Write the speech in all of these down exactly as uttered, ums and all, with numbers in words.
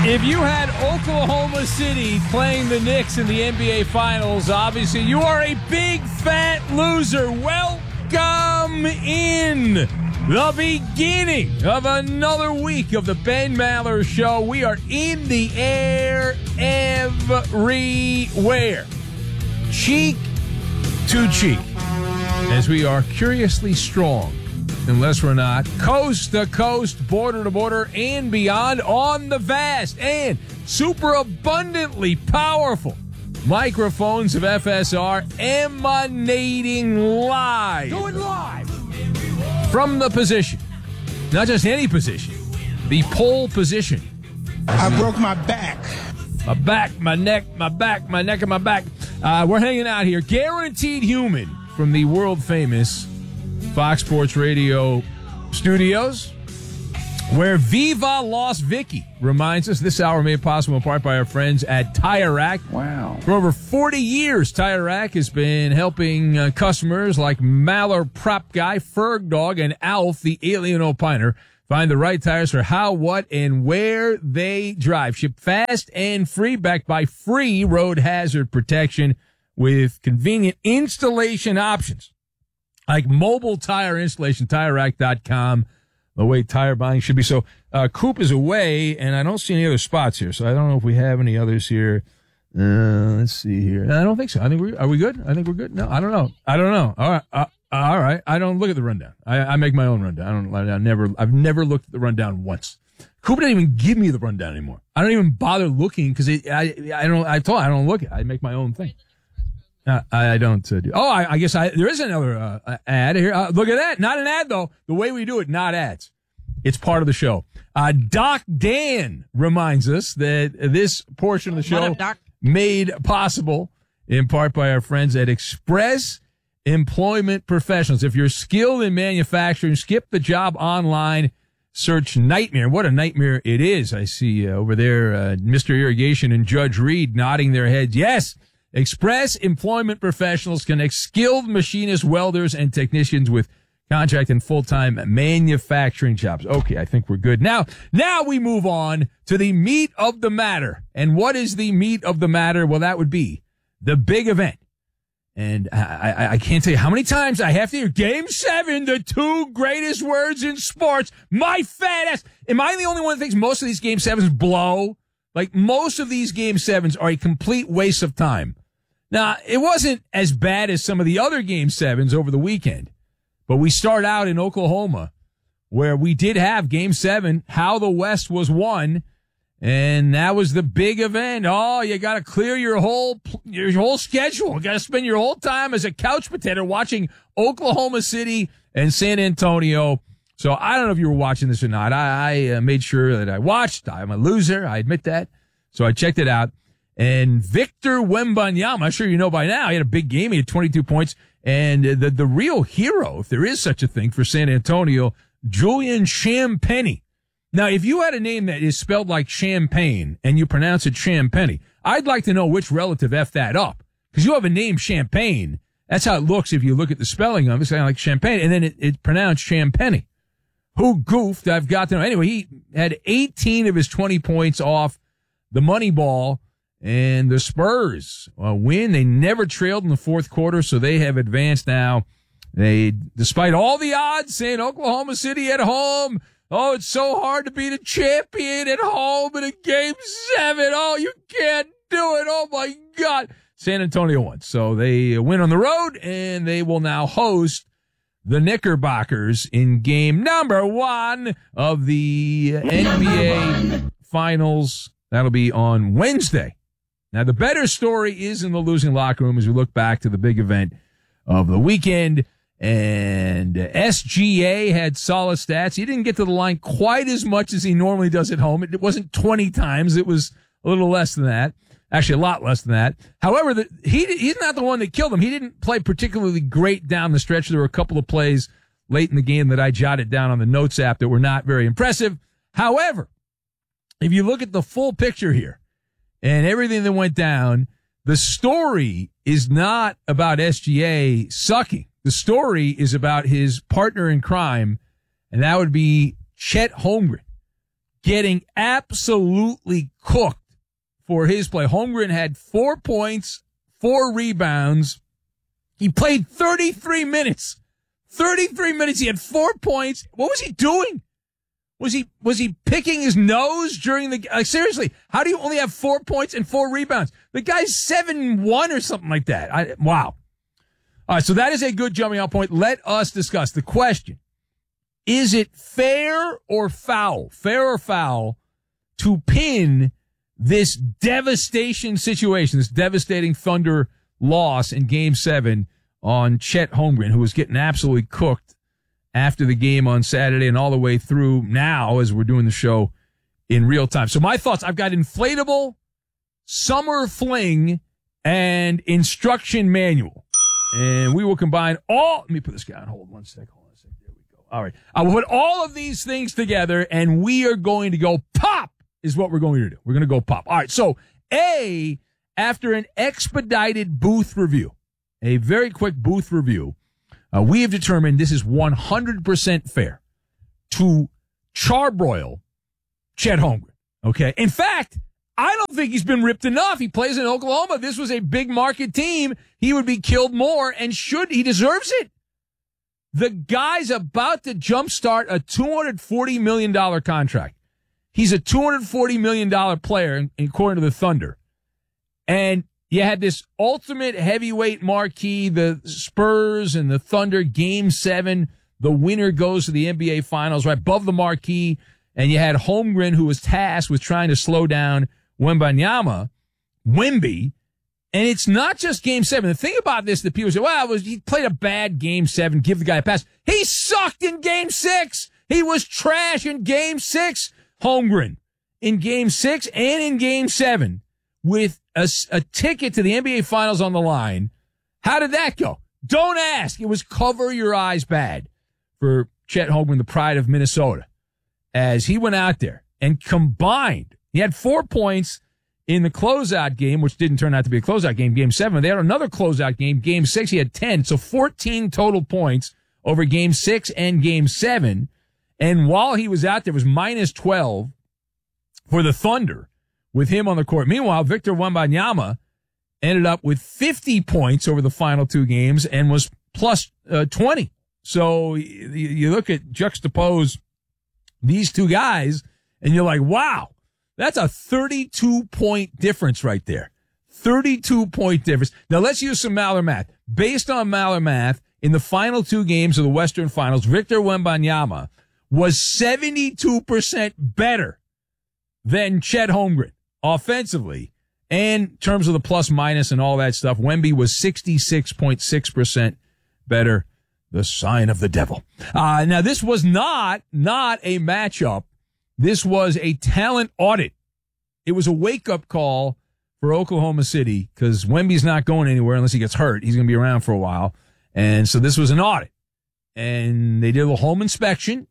If you had Oklahoma City playing the Knicks in the N B A Finals, obviously you are a big fat loser. Welcome in the beginning of another week of the Ben Maller Show. We are in the air everywhere, cheek to cheek, as we are curiously strong, unless we're not, coast to coast, border to border, and beyond on the vast and super abundantly powerful microphones of F S R, emanating live. Do it live. From the position, not just any position, the pole position. I broke my back. My back, my neck, my back, my neck, and my back. Uh, we're hanging out here. Guaranteed Human from the world famous Fox Sports Radio studios, where Viva Las Vicky reminds us this hour made possible in part by our friends at Tire Rack. Wow. For over forty years, Tire Rack has been helping uh, customers like Maller Prop Guy, Ferg Dog, and Alf, the Alien Opiner, find the right tires for how, what, and where they drive. Ship fast and free, backed by free road hazard protection with convenient installation options like mobile tire installation, tire rack dot com, the way tire buying should be. So uh, Coop is away, and I don't see any other spots here, so I don't know if we have any others here. Uh, let's see here. I don't think so. I think we are we good? I think we're good. No, I don't know. I don't know. All right. Uh, all right. I don't look at the rundown. I, I make my own rundown. I don't. I never. I've never looked at the rundown once. Coop didn't even give me the rundown anymore. I don't even bother looking because I. I don't. I told. I don't look at. I make my own thing. Uh, I don't uh, do. Oh, I, I guess I. There is another uh, ad here. Uh, look at that. Not an ad though. The way we do it, not ads. It's part of the show. Uh, Doc Dan reminds us that this portion of the show What up, Doc? made possible in part by our friends at Express Employment Professionals. If you're skilled in manufacturing, skip the job online. Search Nightmare. What a nightmare it is. I see uh, over there uh, Mister Irrigation and Judge Reed nodding their heads. Yes. Express Employment Professionals connect skilled machinists, welders, and technicians with contract and full-time manufacturing jobs. Okay, I think we're good. Now, now we move on to the meat of the matter. And what is the meat of the matter? Well, that would be the big event. And I, I, I can't tell you how many times I have to hear Game seven, the two greatest words in sports. My fat ass. Am I the only one that thinks most of these Game sevens blow? Like, most of these Game sevens are a complete waste of time. Now, it wasn't as bad as some of the other Game sevens over the weekend, but we start out in Oklahoma, where we did have Game seven, how the West was won, and that was the big event. Oh, you got to clear your whole your whole schedule. You got to spend your whole time as a couch potato watching Oklahoma City and San Antonio. So I don't know if you were watching this or not. I, I uh, made sure that I watched. I'm a loser. I admit that. So I checked it out. And Victor Wembanyama, I'm sure you know by now, he had a big game. He had twenty-two points. And the, the real hero, if there is such a thing for San Antonio, Julian Champagnie. Now, if you had a name that is spelled like champagne and you pronounce it Champagnie, I'd like to know which relative effed that up. Because you have a name Champagne. That's how it looks if you look at the spelling of it. It's kind of like champagne. And then it, it's pronounced Champagnie. Who goofed? I've got to know. Anyway, he had eighteen of his twenty points off the money ball. And the Spurs uh, win. They never trailed in the fourth quarter, so they have advanced now. They, despite all the odds saying Oklahoma City at home, oh, it's so hard to beat a champion at home in a Game seven. Oh, you can't do it. Oh, my God. San Antonio won. So they win on the road, and they will now host the Knickerbockers in game number one of the N B A Finals. That'll be on Wednesday. Now, the better story is in the losing locker room as we look back to the big event of the weekend. And S G A had solid stats. He didn't get to the line quite as much as he normally does at home. It wasn't twenty times. It was a little less than that. Actually, a lot less than that. However, the, he he's not the one that killed him. He didn't play particularly great down the stretch. There were a couple of plays late in the game that I jotted down on the notes app that were not very impressive. However, if you look at the full picture here, and everything that went down, the story is not about S G A sucking. The story is about his partner in crime, and that would be Chet Holmgren. getting absolutely cooked for his play. Holmgren had four points, four rebounds. He played thirty-three minutes. thirty-three minutes. He had four points. What was he doing? Was he was he picking his nose during the like, seriously, how do you only have four points and four rebounds? The guy's seven one or something like that. I, wow. All right, so that is a good jumping off point. Let us discuss the question. Is it fair or foul, fair or foul, to pin this devastation situation, this devastating Thunder loss in Game seven on Chet Holmgren, who was getting absolutely cooked after the game on Saturday and all the way through now as we're doing the show in real time? So my thoughts, I've got inflatable, summer fling, and instruction manual. And we will combine all, let me put this guy on hold one sec. Hold on a sec. There we go. All right. I will put all of these things together and we are going to go pop is what we're going to do. We're going to go pop. All right. So A, after an expedited booth review, a very quick booth review, uh, we have determined this is one hundred percent fair to charbroil Chet Holmgren. Okay. In fact, I don't think he's been ripped enough. He plays in Oklahoma. This was a big market team. He would be killed more and should, he deserves it. The guy's about to jumpstart a two hundred forty million dollars contract. He's a two hundred forty million dollars player, according to the Thunder. And you had this ultimate heavyweight marquee, the Spurs and the Thunder, Game seven. The winner goes to the N B A Finals, right above the marquee. And you had Holmgren, who was tasked with trying to slow down Wembanyama, Wemby. And it's not just Game seven. The thing about this that people say, well, was he played a bad Game seven, give the guy a pass. He sucked in Game six. He was trash in Game six. Holmgren in Game six and in Game seven with a, a ticket to the N B A Finals on the line. How did that go? Don't ask. It was cover your eyes bad for Chet Holmgren, the pride of Minnesota, as he went out there and combined. He had four points in the closeout game, which didn't turn out to be a closeout game, Game seven. They had another closeout game, Game six. He had ten, so fourteen total points over Game six and Game seven. And while he was out there, it was minus twelve for the Thunder with him on the court. Meanwhile, Victor Wembanyama ended up with fifty points over the final two games and was plus uh, twenty. So you, you look at, juxtapose these two guys, and you're like, wow, that's a thirty-two point difference right there. thirty-two point difference. Now let's use some Maller math. Based on Maller math, in the final two games of the Western Finals, Victor Wembanyama was seventy-two percent better than Chet Holmgren offensively. And in terms of the plus minus and all that stuff, Wemby was sixty-six point six percent better. The sign of the devil. Uh, now this was not, not a matchup. This was a talent audit. It was a wake-up call for Oklahoma City because Wemby's not going anywhere unless he gets hurt. He's going to be around for a while. And so this was an audit. And they did a little home inspection.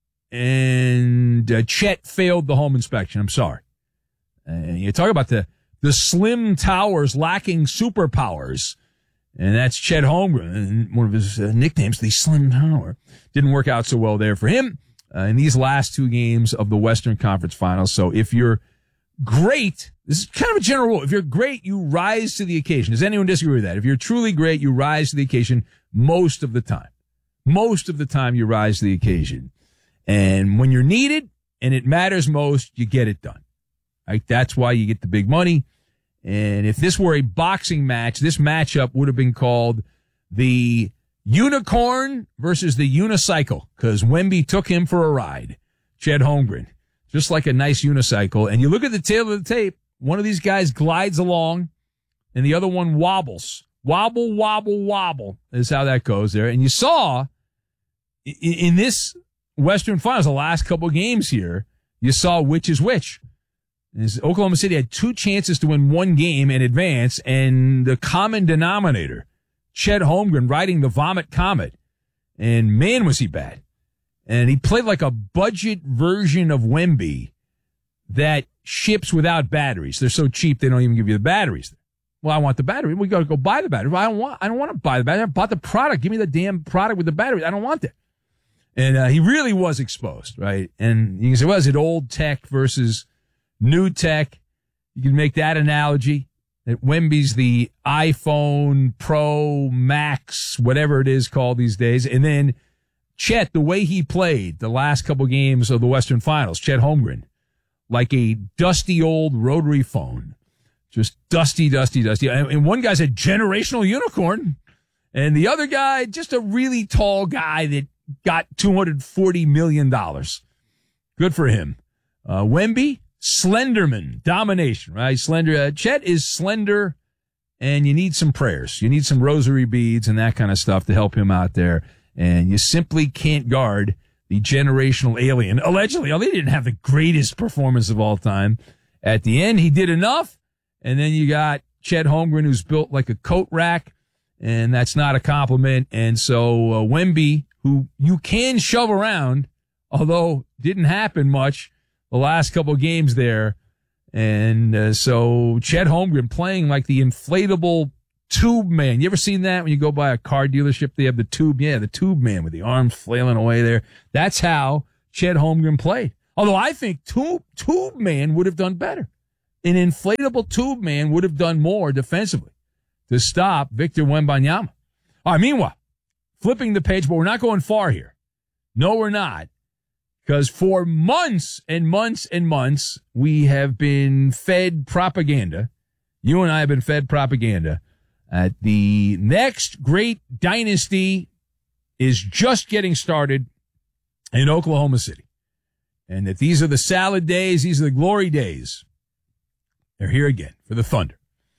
And uh, Chet failed the home inspection. I'm sorry. And you talk about the, the Slim Towers lacking superpowers. And that's Chet Holmgren. And one of his uh, nicknames, the Slim Tower. Didn't work out so well there for him. Uh, in these last two games of the Western Conference Finals. So if you're great, this is kind of a general rule. If you're great, you rise to the occasion. Does anyone disagree with that? If you're truly great, you rise to the occasion most of the time. Most of the time you rise to the occasion. And when you're needed and it matters most, you get it done. Right? That's why you get the big money. And if this were a boxing match, this matchup would have been called the Unicorn versus the Unicycle, because Wemby took him for a ride. Chet Holmgren, just like a nice unicycle. And you look at the tail of the tape, one of these guys glides along and the other one wobbles. Wobble, wobble, wobble is how that goes there. And you saw in, in this Western Finals, the last couple of games here, you saw which is which. Is Oklahoma City had two chances to win one game and advance, and the common denominator, Chet Holmgren riding the vomit comet, and man was he bad. And he played like a budget version of Wemby that ships without batteries. They're so cheap they don't even give you the batteries. Well, I want the battery. We got to go buy the battery. Well, I don't want. I don't want to buy the battery. I bought the product. Give me the damn product with the battery. I don't want that. And uh, he really was exposed, right? And you can say, well, is it old tech versus new tech? You can make that analogy. That Wemby's the iPhone Pro Max, whatever it is called these days. And then Chet, the way he played the last couple games of the Western Finals, Chet Holmgren, like a dusty old rotary phone. Just dusty, dusty, dusty. And one guy's a generational unicorn. And the other guy, just a really tall guy that got two hundred forty million dollars. Good for him. Uh, Wemby, Slenderman, domination, right? Slender. Uh, Chet is slender, and you need some prayers. You need some rosary beads and that kind of stuff to help him out there. And you simply can't guard the generational alien. Allegedly, oh, they didn't have the greatest performance of all time. At the end, he did enough. And then you got Chet Holmgren, who's built like a coat rack, and that's not a compliment. And so uh, Wemby, who you can shove around, although didn't happen much the last couple of games there. And uh, so Chet Holmgren playing like the inflatable tube man. You ever seen that when you go by a car dealership? They have the tube. Yeah, the tube man with the arms flailing away there. That's how Chet Holmgren played. Although I think tube, tube man would have done better. An inflatable tube man would have done more defensively to stop Victor Wembanyama. All right, meanwhile, flipping the page, but we're not going far here. No, we're not. Because for months and months and months, we have been fed propaganda. You and I have been fed propaganda. At the next great dynasty is just getting started in Oklahoma City. And that these are the salad days, these are the glory days. They're here again for the Thunder.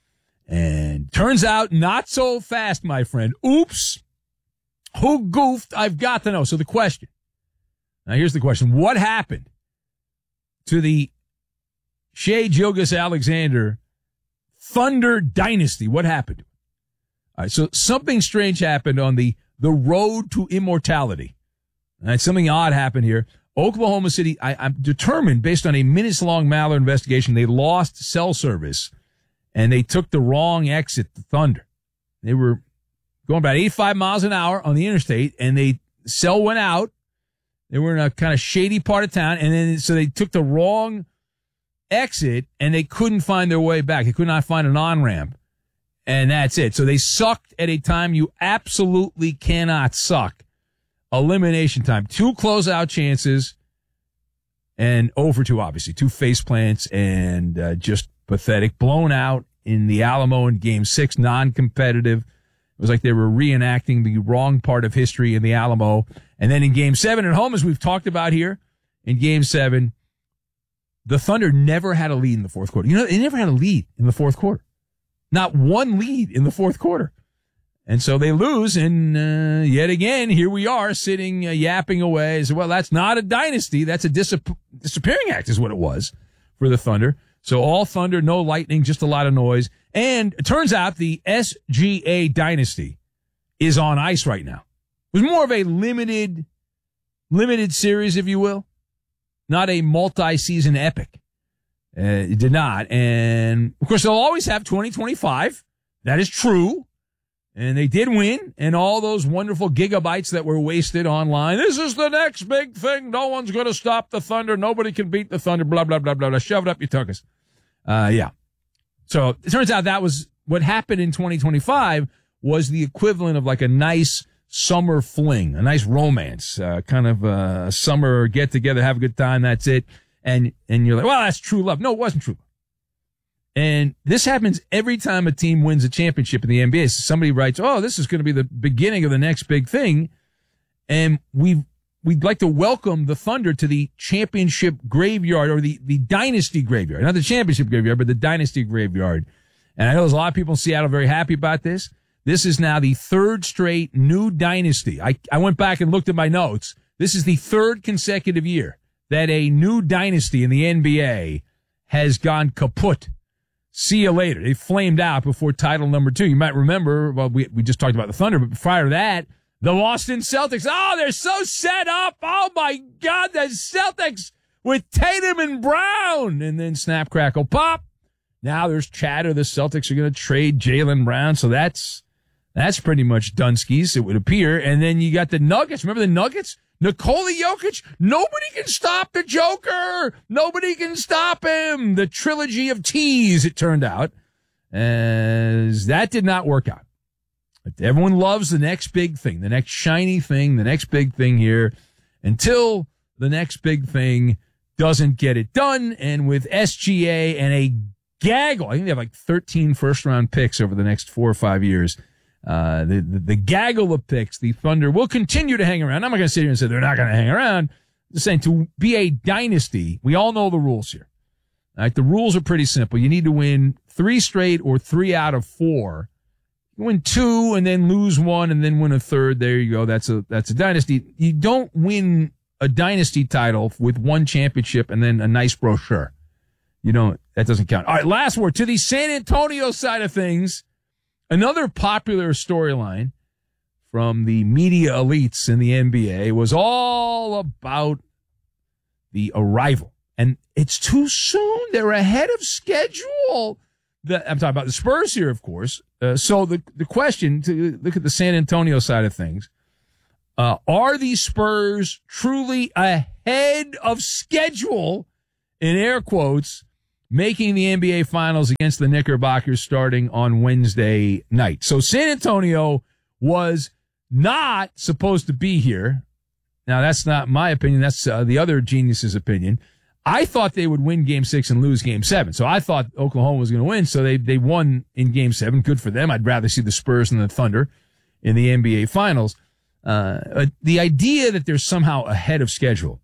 And turns out not so fast, my friend. Oops. Who goofed? I've got to know. So the question. Now here's the question. What happened to the Shai Gilgeous-Alexander Thunder dynasty? What happened? All right, so something strange happened on the, the road to immortality. All right, something odd happened here. Oklahoma City, I, I'm determined, based on a minutes-long Maller investigation, they lost cell service, and they took the wrong exit to Thunder. They were going about eighty-five miles an hour on the interstate, and they cell went out. They were in a kind of shady part of town, and then so they took the wrong exit, and they couldn't find their way back. They could not find an on-ramp, and that's it. So they sucked at a time you absolutely cannot suck. Elimination time. Two closeout chances and over two, obviously. Two face plants and uh, just pathetic. Blown out in the Alamo in game six, non-competitive. It was like they were reenacting the wrong part of history in the Alamo. And then in game seven at home, as we've talked about here, in game seven, the Thunder never had a lead in the fourth quarter. You know, they never had a lead in the fourth quarter. Not one lead in the fourth quarter. And so they lose, and uh, yet again, here we are sitting, uh, yapping away. So, well, that's not a dynasty. That's a disap- disappearing act is what it was for the Thunder. So all Thunder, no Lightning, just a lot of noise. And it turns out the S G A dynasty is on ice right now. It was more of a limited, limited series, if you will, not a multi-season epic. Uh, it did not. And, of course, they'll always have twenty twenty-five. That is true. And they did win, and all those wonderful gigabytes that were wasted online. This is the next big thing. No one's going to stop the Thunder. Nobody can beat the Thunder. Blah, blah, blah, blah, blah. Shove it up your tuckus. Uh, yeah. So it turns out that was what happened in twenty twenty-five was the equivalent of like a nice summer fling, a nice romance, uh, kind of a summer get together, have a good time. That's it. And, and you're like, well, that's true love. No, it wasn't true love. And this happens every time a team wins a championship in the N B A. So somebody writes, oh, this is going to be the beginning of the next big thing. And we we'd like to welcome the Thunder to the championship graveyard, or the, the dynasty graveyard. Not the championship graveyard, but the dynasty graveyard. And I know there's a lot of people in Seattle very happy about this. This is now the third straight new dynasty. I, I went back and looked at my notes. This is the third consecutive year that a new dynasty in the N B A has gone kaput. See you later. They flamed out before title number two. You might remember, well, we, we just talked about the Thunder, but prior to that, the Boston Celtics. Oh, they're so set up. Oh, my God, the Celtics with Tatum and Brown. And then snap, crackle, pop. Now there's chatter. The Celtics are going to trade Jaylen Brown. So that's that's pretty much Dunskies, it would appear. And then you got the Nuggets. Remember the Nuggets? Nikola Jokic, nobody can stop the Joker. Nobody can stop him. The trilogy of T's, it turned out. As that did not work out. Everyone loves the next big thing, the next shiny thing, the next big thing here, until the next big thing doesn't get it done. And with S G A and a gaggle, I think they have like thirteen first-round picks over the next four or five years. Uh, the, the, the gaggle of picks, the Thunder will continue to hang around. I'm not going to sit here and say they're not going to hang around. I'm just saying, to be a dynasty, we all know the rules here. All right, the rules are pretty simple. You need to win three straight or three out of four. You win two and then lose one and then win a third. There you go. That's a that's a dynasty. You don't win a dynasty title with one championship and then a nice brochure. You don't. That doesn't count. All right, last word. To the San Antonio side of things, another popular storyline from the media elites in the N B A was all about the arrival. And it's too soon. They're ahead of schedule. The, I'm talking about the Spurs here, of course. Uh, so the, the question, to look at the San Antonio side of things, uh, are the Spurs truly ahead of schedule, in air quotes, making the N B A Finals against the Knickerbockers starting on Wednesday night? So San Antonio was not supposed to be here. Now, that's not my opinion. That's uh, the other genius's opinion. I thought they would win game six and lose game seven. So I thought Oklahoma was going to win. So they, they won in game seven. Good for them. I'd rather see the Spurs than the Thunder in the N B A Finals. Uh, the idea that they're somehow ahead of schedule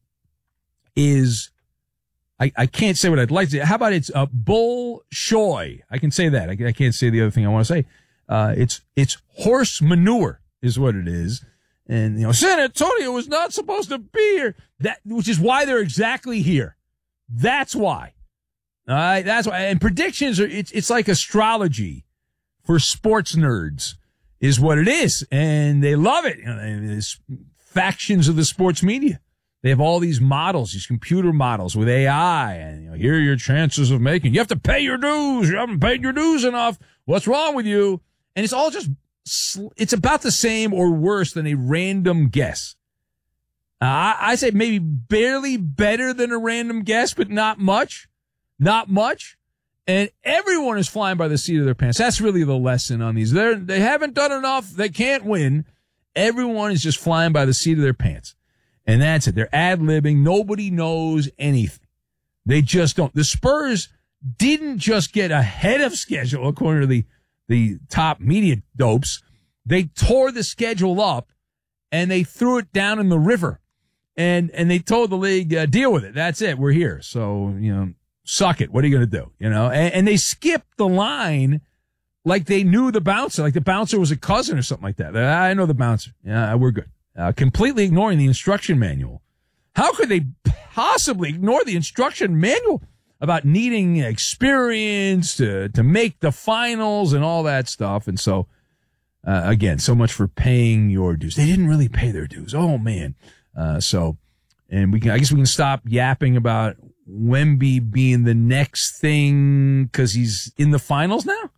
is, I, I can't say what I'd like to say. How about it's a bull-shoy? I can say that. I, I can't say the other thing I want to say. Uh, it's, it's horse manure is what it is. And, you know, San Antonio was not supposed to be here. That, which is why they're exactly here. That's why. All right. That's why. And predictions are, it's, it's like astrology for sports nerds is what it is. And they love it. You know, there's factions of the sports media. They have all these models, these computer models with A I, and you know, here are your chances of making. You have to pay your dues. You haven't paid your dues enough. What's wrong with you? And it's all just, it's about the same or worse than a random guess. Uh, I, I say maybe barely better than a random guess, but not much, not much. And everyone is flying by the seat of their pants. That's really the lesson on these. They're, they haven't done enough. They can't win. Everyone is just flying by the seat of their pants. And that's it. They're ad-libbing. Nobody knows anything. They just don't. The Spurs didn't just get ahead of schedule, according to the, the top media dopes. They tore the schedule up and they threw it down in the river. And, and they told the league, uh, deal with it. That's it. We're here. So, you know, suck it. What are you going to do? You know, and, and they skipped the line like they knew the bouncer, like the bouncer was a cousin or something like that. I know the bouncer. Yeah, we're good. Uh, completely ignoring the instruction manual. How could they possibly ignore the instruction manual about needing experience to, to make the finals and all that stuff? And so, uh, again, so much for paying your dues. They didn't really pay their dues. Oh, man. Uh, so, and we can, I guess we can stop yapping about Wemby being the next thing because he's in the finals now.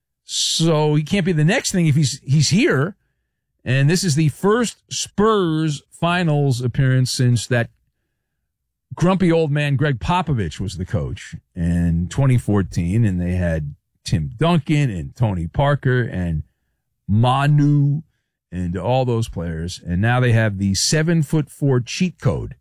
So he can't be the next thing if he's, he's here. And this is the first Spurs finals appearance since that grumpy old man Greg Popovich was the coach in twenty fourteen. And they had Tim Duncan and Tony Parker and Manu and all those players. And now they have the seven foot four cheat code.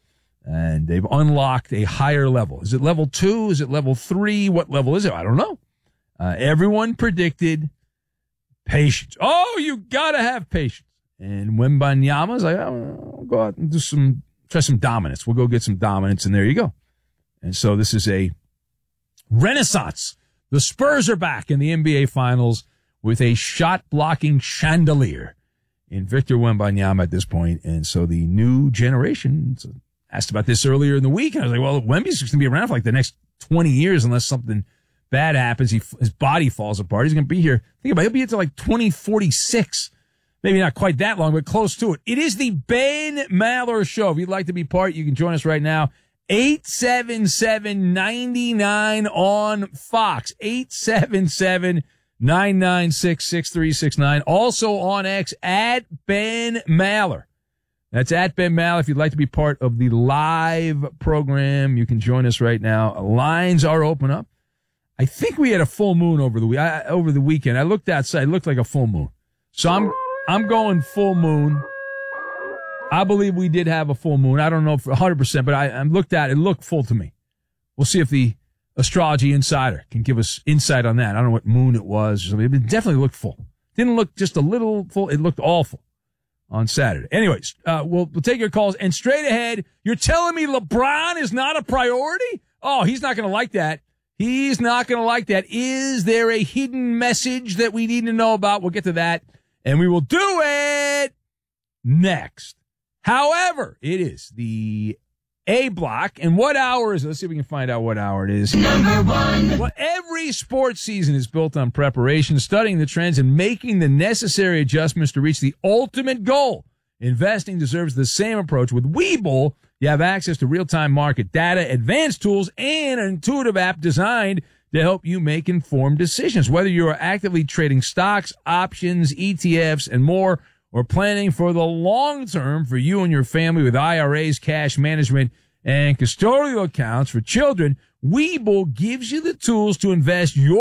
And they've unlocked a higher level. Is it level two? Is it level three? What level is it? I don't know. Uh, everyone predicted patience. Oh, you gotta have patience. And Wembanyama's like, oh, I'll go out and do some, try some dominance. We'll go get some dominance, and there you go. And so this is a renaissance. The Spurs are back in the N B A Finals with a shot-blocking chandelier in Victor Wembanyama at this point. And so the new generation, so asked about this earlier in the week, and I was like, well, Wemby's going to be around for like the next twenty years unless something bad happens. He, his body falls apart. He's going to be here. Think about it. He'll be here till like twenty forty-six. Maybe not quite that long, but close to it. It is the Ben Maller Show. If you'd like to be part, you can join us right now. eight seven seven, nine nine on Fox. eight seven seven, nine nine six, six three six nine. Also on X at Ben Maller. That's at Ben Mal. If you'd like to be part of the live program, you can join us right now. Lines are open up. I think we had a full moon over the week, over the weekend. I looked outside; it looked like a full moon. So I'm I'm going full moon. I believe we did have a full moon. I don't know for one hundred percent, but I, I looked at it; it looked full to me. We'll see if the Astrology Insider can give us insight on that. I don't know what moon it was or something. It definitely looked full. Didn't look just a little full. It looked awful on Saturday. Anyways, uh, we'll, we'll take your calls. And straight ahead, you're telling me LeBron is not a priority? Oh, he's not going to like that. He's not going to like that. Is there a hidden message that we need to know about? We'll get to that, and we will do it next. However, it is the A block. And what hour is it? Let's see if we can find out what hour it is. Number one. Well, every sports season is built on preparation, studying the trends, and making the necessary adjustments to reach the ultimate goal. Investing deserves the same approach. With Webull, you have access to real-time market data, advanced tools, and an intuitive app designed to help you make informed decisions. Whether you are actively trading stocks, options, E T Fs, and more, or planning for the long term for you and your family with I R As, cash management, and custodial accounts for children, Webull gives you the tools to invest your